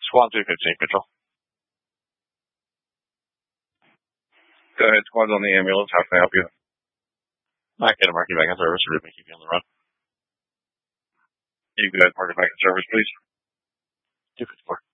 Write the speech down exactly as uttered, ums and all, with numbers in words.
Squad two fifteen, Control. Go ahead, squad's on the ambulance. How can I help you? I can mark you back in service, or did we keep you on the run? You go ahead, mark it back in service, please. two fifty-four.